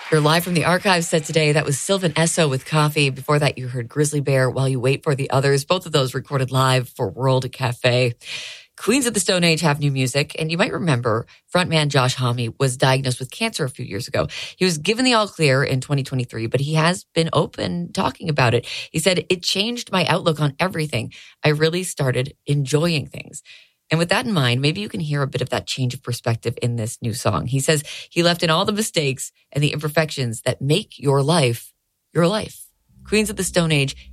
Your Live from the Archives set today. That was Sylvan Esso with Coffee. Before that, you heard Grizzly Bear, While You Wait for the Others. Both of those recorded live for World Cafe. Queens of the Stone Age have new music, and you might remember frontman Josh Homme was diagnosed with cancer a few years ago. He was given the all clear in 2023, but he has been open talking about it. He said, "It changed my outlook on everything. I really started enjoying things." And with that in mind, maybe you can hear a bit of that change of perspective in this new song. He says he left in all the mistakes and the imperfections that make your life your life. Queens of the Stone Age